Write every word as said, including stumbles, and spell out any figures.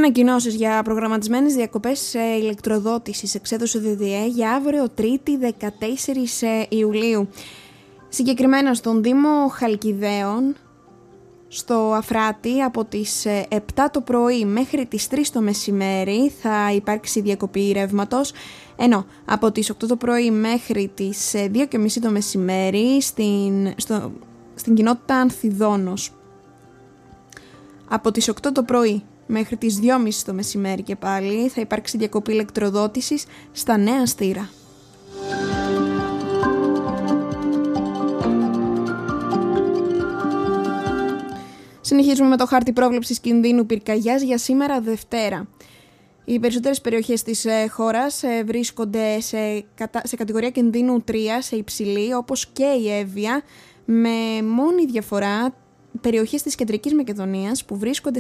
ανακοινώσεις για προγραμματισμένες διακοπές ηλεκτροδότησης εξέδωσε ο ΔΔΕ για αύριο Τρίτη δεκατέσσερις Ιουλίου. Συγκεκριμένα στον Δήμο Χαλκιδαίων, στο Αφράτη, από τις επτά το πρωί μέχρι τις τρεις το μεσημέρι θα υπάρξει διακοπή ρεύματος, ενώ από τις οκτώ το πρωί μέχρι τις δύο και μισή το μεσημέρι στην, στο, στην κοινότητα Ανθιδόνος. Από τις οκτώ το πρωί μέχρι τις δύο και μισή το μεσημέρι και πάλι θα υπάρξει διακοπή ηλεκτροδότησης στα Νέα Στήρα. Συνεχίζουμε με το χάρτη πρόβλεψης κινδύνου πυρκαγιάς για σήμερα Δευτέρα. Οι περισσότερες περιοχές της χώρας βρίσκονται σε, σε κατηγορία κινδύνου τρία, σε υψηλή, όπως και η Εύβοια, με μόνη διαφορά περιοχές της Κεντρικής Μακεδονίας που βρίσκονται